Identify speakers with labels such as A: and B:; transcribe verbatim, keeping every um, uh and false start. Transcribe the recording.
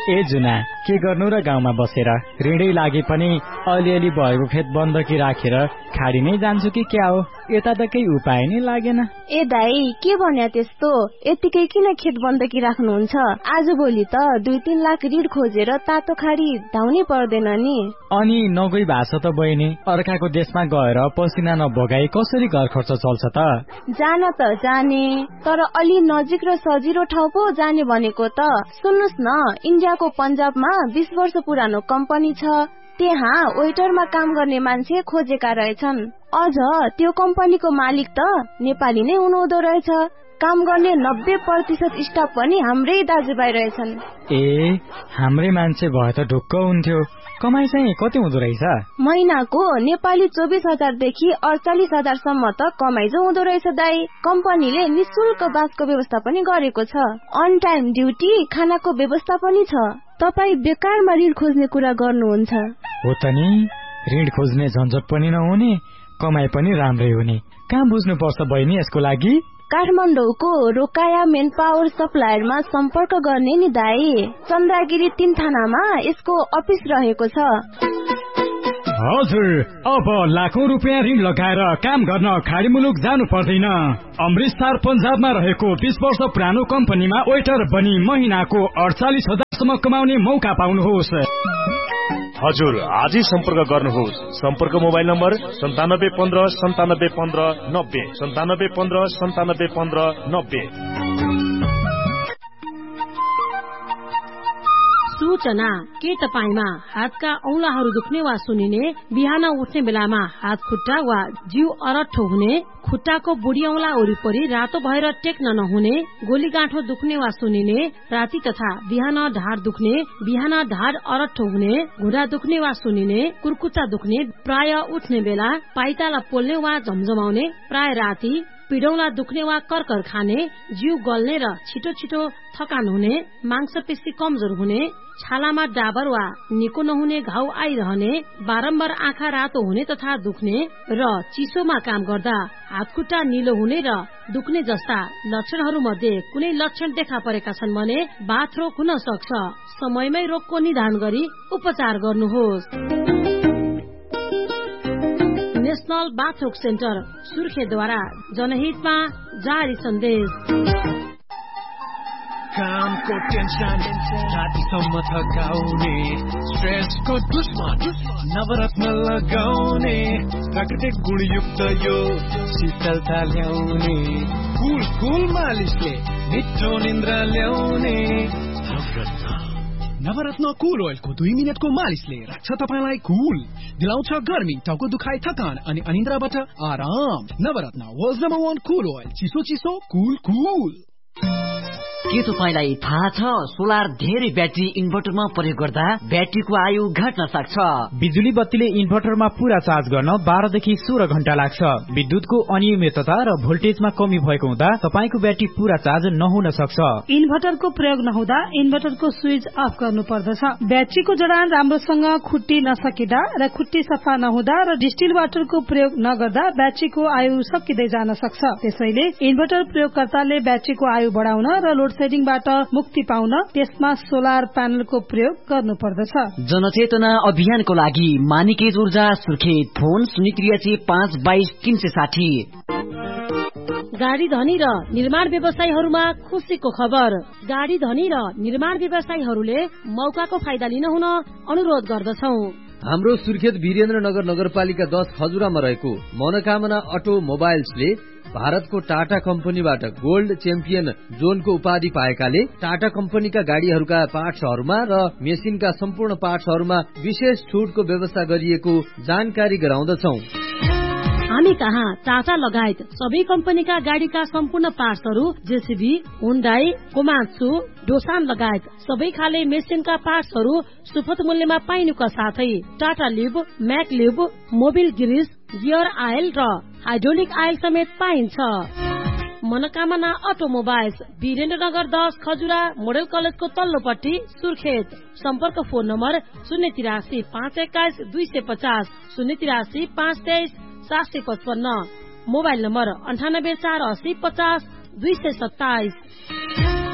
A: ए जुना, के गर्नु र गाउँमा बसेर ऋणै लागे पनि अलिअलि भएको खेत बन्दकी राखेर खाडी नै जान्छु कि क्या हो? यता त केही उपाय नै लागेन।
B: ए दाई, के भन्या त्यस्तो? यतिकै किन खेत बन्दकी राख्नुहुन्छ? आजभोलि त दुई तीन लाख ऋण खोजेर तातो खाडी धाउनै पर्दैन नि।
A: अनि नगई भाषा त बहिनी, अर्काको देशमा गएर पसिना नबगाई कसरी घर खर्च चल्छ त?
B: जान त जाने, तर अलि नजिक र सजिलो ठाउँ पो जाने भनेको त। सुन्नुस् न, इन्डियाको पन्जाबमा बीस वर्ष पुरानो कम्पनी छ, त्यहाँ वेटरमा काम गर्ने मान्छे खोजेका रहेछन्। अझ त्यो कम्पनीको मालिक त नेपाली नै हुनुहुँदो रहेछ। काम गर्ने नब्बे प्रतिशत स्टाफ पनि हाम्रै दाजुभाइ रहेछन्।
A: ए, हाम्रै मान्छे भए त ढुक्क हुन्थ्यो। कमाई चाहिँ कति हुँदो रहेछ?
B: महिनाको नेपाली चौबिस हजारदेखि अडचालिस हजारसम्म त कमाई चाहिँ हुँदो रहेछ दाई। कम्पनीले निशुल्क बासको व्यवस्था पनि गरेको छ। अन टाइम ड्युटी, खानाको व्यवस्था पनि छ। तपाईँ बेकारमा ऋण खोज्ने कुरा गर्नुहुन्छ?
A: हो त नि, ऋण खोज्ने झन्झट पनि नहुने, कमाई पनि राम्रै हुने। कहाँ बुझ्नु पर्छ बहिनी यसको लागि?
B: काठमाडौँको रोकाया मेन पावर सप्लायरमा सम्पर्क गर्ने नि दाई। चन्द्रगिरी तीन थानामा यसको अफिस रहेको छ।
A: हजुर, अब लाखौं रुपियाँ ऋण लगाएर काम गर्न खाडी मुलुक जानु पर्दैन। अमृतसर पन्जाबमा रहेको बीस वर्ष पुरानो कम्पनीमा वेटर बनी महिनाको अडचालिस हजारसम्म कमाउने मौका पाउनुहोस्।
C: हजुर, आजै सम्पर्क गर्नुहोस्। सम्पर्क मोबाइल नम्बर सन्तानब्बे पन्ध्र सन्तानब्बे पन्ध्र नब्बे सन्तानब्बे पन्ध्र सन्तानब्बे पन्ध्र नब्बे।
D: सूचना, के तपाईमा हातका औंलाहरू दुख्ने वा सुनिने, बिहान उठ्ने बेलामा हात खुट्टा वा जिउ अरट्ठो हुने, खुट्टाको बुढी औंला वरिपरि रातो भएर टेक्न नहुने, गोली गाँठो दुख्ने वा सुनिने, राति तथा बिहान ढाड दुख्ने, बिहान ढाड अरट्ठो हुने, घुँडा दुख्ने वा सुनिने, कुर्कुच्चा दुख्ने, प्राय उठ्ने बेला पाइताला पोल्ने वा झमझमाउने, प्राय राति, पिडौला दुख्ने वा करकर खाने, जिउ गल्ने र छिटो छिटो थकान हुने, मांसपेशी कमजोर हुने, छालामा डाबर वा निको नहुने घाउ आइरहने, बारम्बार आँखा रातो हुने तथा दुख्ने र चिसोमा काम गर्दा हातखुट्टा निलो हुने र दुख्ने जस्ता लक्षणहरू मध्ये कुनै लक्षण देखा परेका छन् भने बाथरोग हुन सक्छ। समयमै रोगको निदान गरी उपचार गर्नुहोस्। नेशनल बाथरोग सेन्टर सुर्खेतद्वारा जनहितमा जारी सन्देश।
E: कामको टेन्सन रातिसम्म थकाउने, स्ट्रेसको दुश्मन नवरत्न लगाउने, प्राकृतिक गुणयुक्त यो शीतलता ल्याउने, कुल कुल मालिसले मिठो निन्द्रा ल्याउने। नवरत्न नवरत्न कुल ओइलको दुई मिनटको मालिसले राख्छ तपाईलाई कुल, दिलाउँछ गर्मी, टाउको दुखाइ, थकान अनि अनिन्द्राबाट आराम। नवरत्न वर्ल्ड नम्बर वान कुल ओइल, चिसो चिसो कुल कुल।
F: के तपाईलाई थाहा छ सोलर धेरै ब्याट्री इन्भर्टरमा प्रयोग गर्दा ब्याट्रीको आयु घट्न सक्छ?
G: बिजुली बत्तीले इन्भर्टरमा पूरा चार्ज गर्न बाह्र देखि सोह्र घण्टा लाग्छ। विद्युतको अनियमितता र भोल्टेजमा कमी भएको हुँदा तपाईको ब्याट्री पूरा चार्ज नहुन सक्छ।
H: इन्भर्टरको प्रयोग नहुँदा इन्भर्टरको स्विच अफ गर्नु पर्दछ। ब्याट्रीको जडान राम्रोसँग खुट्टी नसकिँदा र खुट्टी सफा नहुँदा र डिस्टिल वाटरको प्रयोग नगर्दा ब्याट्रीको आयु सकिँदै जान सक्छ। त्यसैले इन्भर्टर प्रयोगकर्ताले ब्याट्रीको आयु बढाउन र लोड सेडिङबाट मुक्ति पाउन त्यसमा सोलर प्यानलको प्रयोग गर्नु पर्दछ।
F: जनचेतना अभियानको लागि मानिकेज ऊर्जा सुर्खेत, फोन शून्य त्रियासी पाँच बाइस तीन सय साठी।
D: गाडी धनी र निर्माण व्यवसायीहरूमा खुसीको खबर। गाडी धनी र निर्माण व्यवसायीहरूले मौकाको फाइदा लिन हुन अनुरोध गर्दछौ।
I: हाम्रो सुर्खेत वीरेन्द्रनगर नगरपालिका दस खजुरामा रहेको मनोकामना अटो मोबाइल्सले भारतको टाटा कम्पनीबाट गोल्ड च्याम्पियन जोनको उपाधि पाएकाले टाटा कम्पनीका गाड़ीहरूका पार्ट्सहरूमा र मेसिनका सम्पूर्ण पार्ट्सहरूमा विशेष छुटको व्यवस्था गरिएको जानकारी गराउँदछौ।
D: हामी कहाँ टाटा लगायत सबै कम्पनीका गाडीका सम्पूर्ण पार्ट्सहरू, जेसीबी, हुन्डाई, कोमात्सु, डोसान लगायत सबै खाले मेसिनका पार्ट्सहरू सुपथ मूल्यमा पाइनुका साथै टाटा लिब, म्याक लिब, मोबिल गिरिस, गियर आयल र हाइड्रोलिक आयल समेत पाइन्छ। मनोकामना अटोमोबाइल्स, वीरेन्द्रनगर दस खजुरा, मोडेल कलेजको तल्लोपट्टि, सुर्खेत। सम्पर्क फोन नम्बर शून्य तिरासी पाँच एक्काइस दुई सय पचास, शून्य तिरासी पाँच तेइस सात सय पचपन्न, मोबाइल नम्बर अन्ठानब्बे चार अस्सी पचास दुई सय सत्ताइस।